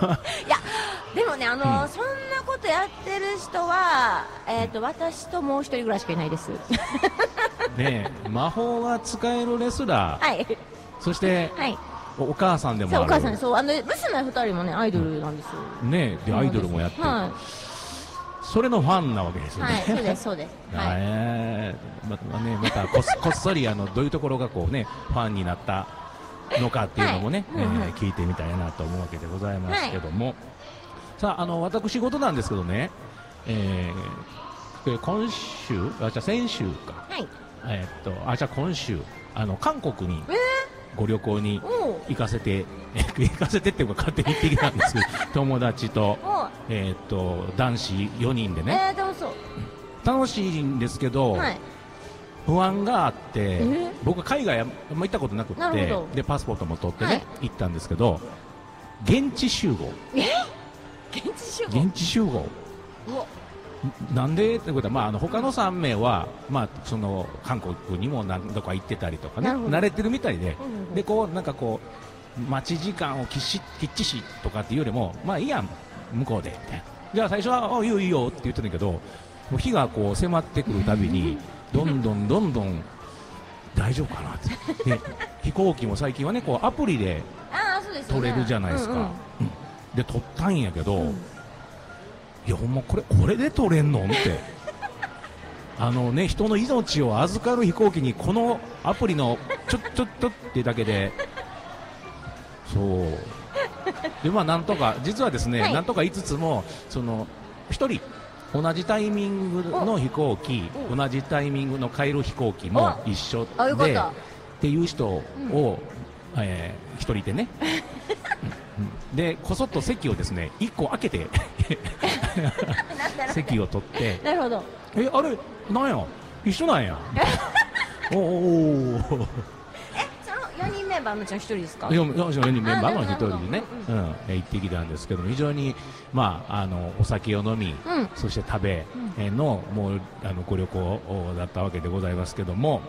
いやでもねそんなことやってる人は私ともう一人ぐらいしかいないです。 ねえ、魔法が使えるレスラー、 はい。 そしてはい。 お母さんでもある。 そうお母さんそう娘二人もねアイドルなんですよ。 ねえ、でアイドルもやってる。 はい。 それのファンなわけですよね。 はい、そうですそうです。はい。 またこっそりどういうところがこうねファンになったのかっていうのもね、 はい聞いてみたいなと思うわけでございますけども、さあ私事なんですけどね、今週先週か、 はい。 今週韓国にご旅行に行かせてっていうか勝手に行ってきたんですけど友達と男子4人でね、 楽しそう。 楽しいんですけど、 はい。 不安があって、僕は海外あんま行ったことなくってなるほどでパスポートも取ってね、 はい行ったんですけど現地集合現地集合。 現地集合うわなんでってことは、他の3名は、その韓国にも何度か行ってたりとかねなるほど慣れてるみたいで、 うんうんでなんか待ち時間をきっちしとかっていうよりもいいやん向こうでみたいな、じゃあ最初はいいよいいよって言ってたんだけどもう日が迫ってくるたびにどんどん大丈夫かなってで飛行機も最近はねアプリでそうですよね。 取れるじゃないですか、 うんうんで取ったんやけど、いやほんまこれで取れんのって人の命を預かる飛行機にこのアプリのちょっってだけでそうでなんとか実はですね、なんとか5つも1人同じタイミングの飛行機同じタイミングの帰る飛行機も一緒でっていう人を、1人いてねでこそっと席をですね1個開けて席を取ってなるほど。 あれなんや一緒なんやおおその4人メンバーのうちの1人ですか。 4人メンバーの1人でねうん行ってきたんですけども非常にお酒を飲み、そして食べのもうご旅行だったわけでございますけども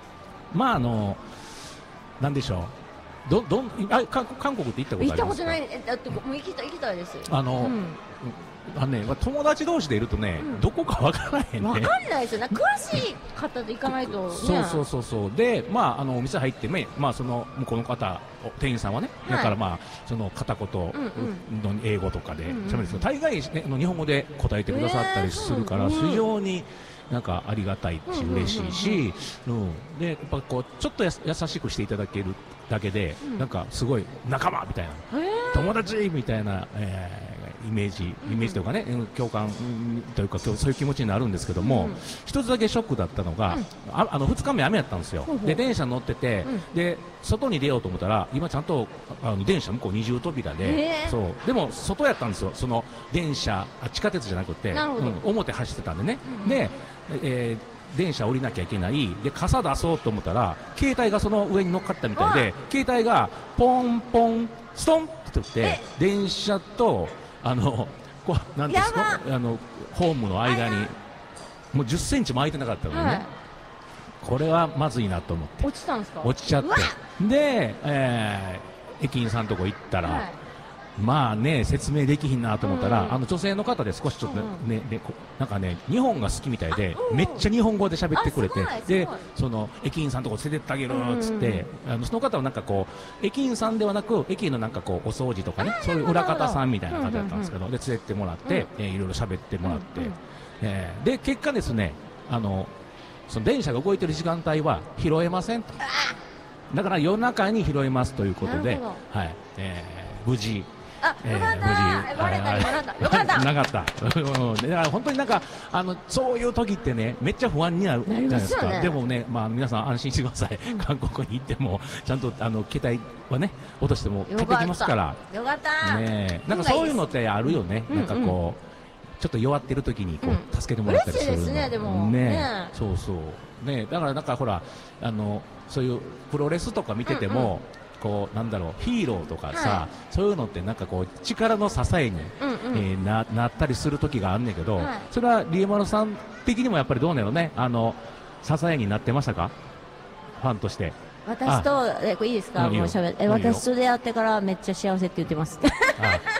なんでしょう韓国って行ったことありますか。 行ったことない。だってもう行きたいです。 友達同士でいるとね、どこかわからへんね。 わかんないですよね。詳しい方で行かないと、ね。 そうでお店入ってその向こうの方店員さんはね、だからその片言の英語とかで喋るんですけど、大概ね日本語で答えてくださったりするから非常になんかありがたいし嬉しいし、でやっぱちょっと優しくしていただけるだけで、なんかすごい仲間みたいな友達みたいな、イメージというかね、共感というかそういう気持ちになるんですけども、一つだけショックだったのが、2日目雨やったんですよ。で電車乗ってて、で外に出ようと思ったら今ちゃんと電車向こう二重扉で、そうでも外やったんですよ。その電車地下鉄じゃなくて、表走ってたんでね、で電車降りなきゃいけないで傘出そうと思ったら携帯がその上に乗っかったみたいで携帯がポンポンストンって取って電車となんですかホームの間にもう10センチも空いてなかったのでね、これはまずいなと思って落ちたんですか。 落ちちゃってで、駅員さんのとこ行ったら、説明できひんなと思ったら、女性の方で少しちょっとなんかね日本が好きみたいで、めっちゃ日本語で喋ってくれて、でその駅員さんのとこ連れてってあげるっつって、その方はなんか駅員さんではなく駅員のなんかお掃除とかね、そういう裏方さんみたいな方だったんですけど、で連れてってもらって、いろいろ喋ってもらって、で結果ですねその電車が動いてる時間帯は拾えませんと、だから夜中に拾えますということで、無事よかったなかっただから本当になんかそういう時ってねめっちゃ不安になるじゃないですか。でもね皆さん安心してください、韓国に行ってもちゃんと携帯はね落としても帰ってきますから。 よかったね、なんかそういうのってあるよね、なんかちょっと弱ってる時に助けてもらったりするの、 嬉しいですね。でもね、そうね、だからなんかほらそういうプロレスとか見てても、なんだろうヒーローとかさ、そういうのってなんか力の支えに、なったりする時があんねんけど、それはリエマルさん的にもやっぱりどうなのね、支えになってましたか、ファンとして。 私といいですか、もう喋って。私と出会ってからめっちゃ幸せって言ってます。